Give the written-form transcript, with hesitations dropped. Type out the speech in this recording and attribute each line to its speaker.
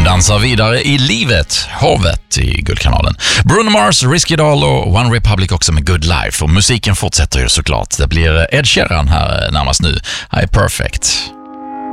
Speaker 1: Dansar vidare i livet, havet i Guldkanalen. Bruno Mars, Risky Doll och One Republic också med Good Life. Och musiken fortsätter ju såklart. Det blir Ed Sheeran här närmast nu. I Perfect.